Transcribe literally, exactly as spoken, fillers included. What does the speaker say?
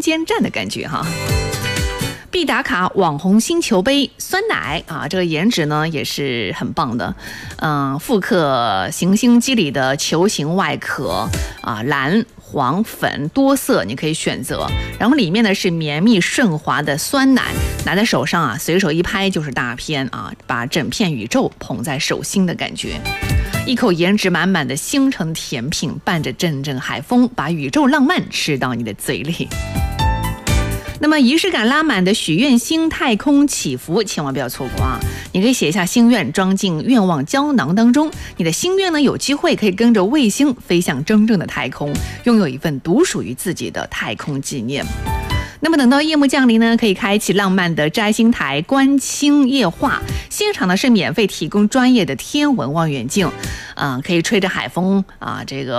间站的感觉哈。必打卡网红星球杯酸奶啊，这个颜值呢也是很棒的，嗯，复刻行星机里的球形外壳啊，蓝、黄、粉多色你可以选择，然后里面呢是绵密顺滑的酸奶，拿在手上啊，随手一拍就是大片啊，把整片宇宙捧在手心的感觉。一口颜值满满的星辰甜品，伴着阵阵海风，把宇宙浪漫吃到你的嘴里。那么仪式感拉满的许愿星太空祈福，千万不要错过啊！你可以写下心愿，装进愿望胶囊当中。你的心愿呢，有机会可以跟着卫星飞向真正的太空，拥有一份独属于自己的太空纪念。那么等到夜幕降临呢，可以开启浪漫的摘星台观星夜话，现场呢是免费提供专业的天文望远镜，啊、呃，可以吹着海风啊，这个。